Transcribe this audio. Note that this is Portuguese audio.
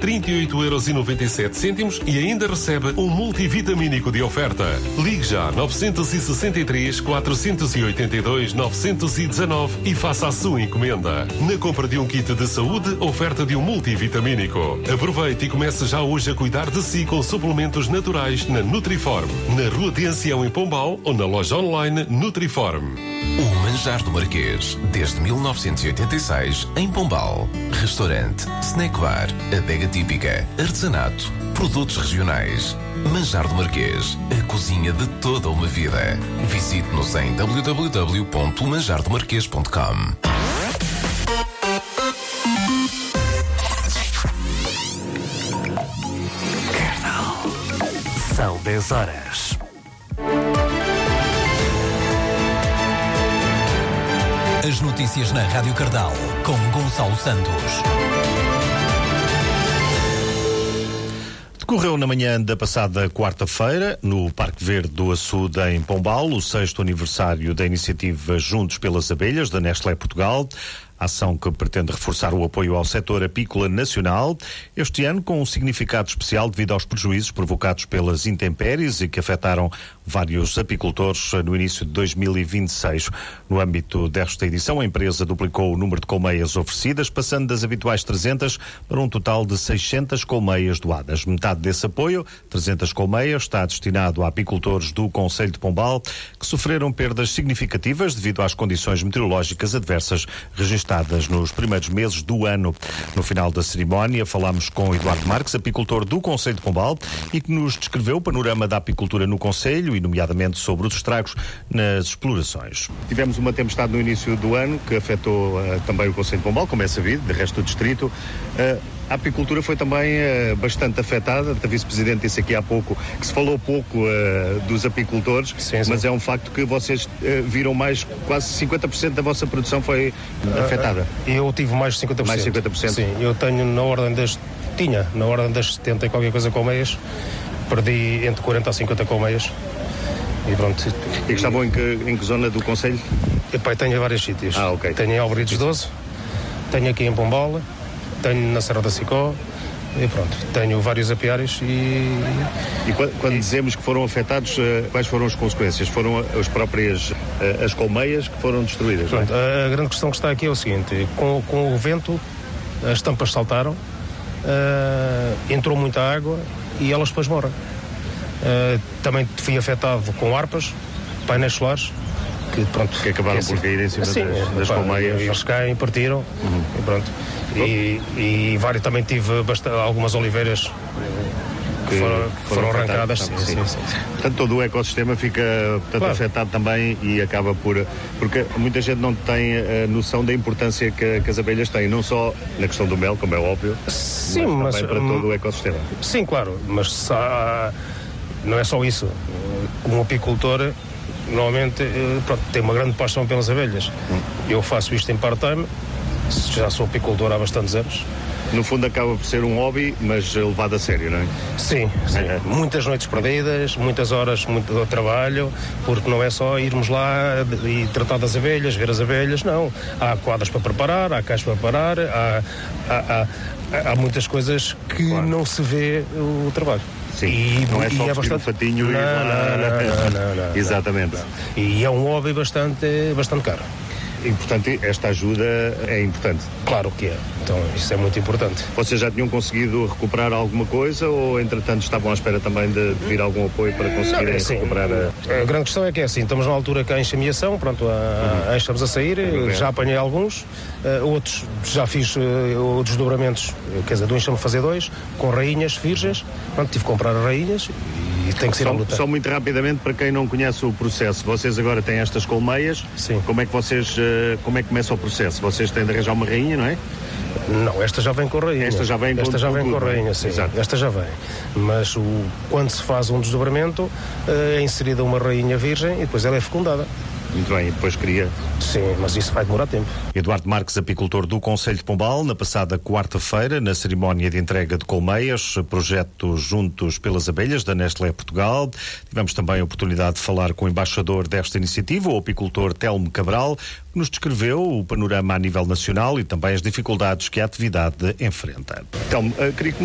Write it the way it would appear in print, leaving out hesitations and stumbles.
38,97€ e ainda recebe um multivitamínico de oferta. Ligue já 963 482 919 e faça a sua encomenda. Na compra de um kit de saúde, oferta de um multivitamínico. Aproveite e comece já hoje a cuidar de si com suplementos naturais na Nutriform, na Rua de Ancião em Pombal ou na loja online Nutriform. O Manjar do Marquês, desde 1986, em Pombal. Restaurante, snack bar, adega típica, artesanato, produtos regionais. Manjar do Marquês, a cozinha de toda uma vida. Visite-nos em www.manjardomarquês.com. São 10 horas. As notícias na Rádio Cardal, com Gonçalo Santos. Decorreu na manhã da passada quarta-feira, no Parque Verde do Açude, em Pombal, o 6º aniversário da iniciativa Juntos pelas Abelhas, da Nestlé Portugal. Ação que pretende reforçar o apoio ao setor apícola nacional, este ano com um significado especial devido aos prejuízos provocados pelas intempéries e que afetaram vários apicultores no início de 2026. No âmbito desta edição, a empresa duplicou o número de colmeias oferecidas, passando das habituais 300 para um total de 600 colmeias doadas. Metade desse apoio, 300 colmeias, está destinado a apicultores do Concelho de Pombal que sofreram perdas significativas devido às condições meteorológicas adversas registradas nos primeiros meses do ano. No final da cerimónia, falámos com Eduardo Marques, apicultor do Concelho de Pombal, e que nos descreveu o panorama da apicultura no Concelho e, nomeadamente, sobre os estragos nas explorações. Tivemos uma tempestade no início do ano que afetou também o Concelho de Pombal, como é sabido, de resto do distrito. A apicultura foi também bastante afetada. A vice-presidente disse aqui há pouco que se falou pouco dos apicultores, sim. Mas é um facto que vocês viram mais, quase 50% da vossa produção foi afetada. Eu tive mais de 50%. Mais de 50%? Sim, eu tenho na ordem das 70 e qualquer coisa colmeias, perdi entre 40 a 50 colmeias. E pronto. E que estavam em que zona do Concelho? Tenho em vários sítios. Ok. Tenho em Albrides 12, tenho aqui em Pombal, tenho na Serra da Sicó e pronto, tenho vários apiários e quando dizemos que foram afetados, quais foram as consequências? Foram as próprias as colmeias que foram destruídas? Pronto, a grande questão que está aqui é o seguinte: com o vento as tampas saltaram, entrou muita água e elas depois morrem. Também fui afetado com harpas, painéis solares que acabaram por cair em cima das colmeias. Eles caem, partiram, e pronto. E também tive algumas oliveiras que foram arrancadas. Sim. Portanto, todo o ecossistema fica afetado também e acaba porque muita gente não tem a noção da importância que as abelhas têm, não só na questão do mel, como é óbvio, sim, mas também para todo o ecossistema. Sim, claro, mas não é só isso. Como apicultor, normalmente tenho uma grande paixão pelas abelhas. Eu faço isto em part-time, já sou apicultor há bastantes anos. No fundo acaba por ser um hobby, mas levado a sério, não é? Sim. Muitas noites perdidas, muitas horas muito trabalho, porque não é só irmos lá e tratar das abelhas, ver as abelhas, não. Há quadras para preparar, há caixas para preparar, há muitas coisas que não se vê o trabalho. Sim, não é só vestir um fatinho e não. Exatamente. E é um hobby bastante caro. E, portanto, esta ajuda é importante. Claro que é. Então, isso é muito importante. Vocês já tinham conseguido recuperar alguma coisa ou, entretanto, estavam à espera também de vir algum apoio para conseguirem recuperar A grande questão é que é assim, estamos na altura que há enxameação, pronto, estamos a sair, já apanhei alguns, outros já fiz os desdobramentos, quer dizer, do enxame fazer 2, com rainhas virgens, pronto, tive que comprar rainhas e tem que ser à luta. Só muito rapidamente, para quem não conhece o processo, vocês agora têm estas colmeias. Sim. Como é que começa o processo? Vocês têm de arranjar uma rainha, não é? Não, esta já vem com rainha. Esta já vem com rainha, sim. Exato. Esta já vem. Mas quando se faz um desdobramento, é inserida uma rainha virgem e depois ela é fecundada. Muito bem, e depois cria. Sim, mas isso vai demorar tempo. Eduardo Marques, apicultor do Concelho de Pombal, na passada quarta-feira, na cerimónia de entrega de colmeias, projeto Juntos pelas Abelhas, da Nestlé Portugal. Tivemos também a oportunidade de falar com o embaixador desta iniciativa, o apicultor Telmo Cabral, que nos descreveu o panorama a nível nacional e também as dificuldades que a atividade enfrenta. Telmo, queria